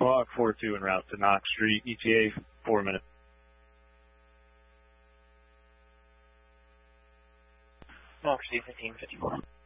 Block 42 en route to Knox Street, ETA 4 minutes. Knox Street 1554.